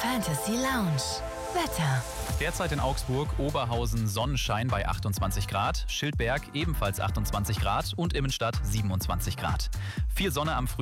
Fantasy Lounge. Wetter. Derzeit in Augsburg, Oberhausen Sonnenschein bei 28 Grad, Schildberg ebenfalls 28 Grad und Immenstadt 27 Grad. Viel Sonne am